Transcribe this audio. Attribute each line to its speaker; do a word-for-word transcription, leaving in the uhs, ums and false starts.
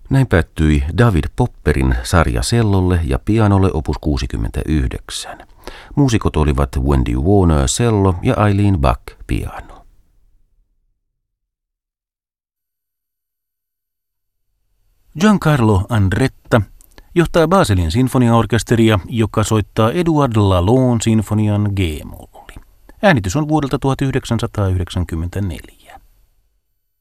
Speaker 1: Näin päättyi David Popperin sarja cellolle ja pianolle opus kuusikymmentäyhdeksän. Muusikot olivat Wendy Warner cello ja Eileen Buck piano. Giancarlo Andretta johtaa Baselin sinfoniaorkesteria, joka soittaa Eduard Lalonde sinfonian G-molli. Äänitys on vuodelta tuhatyhdeksänsataayhdeksänkymmentäneljä.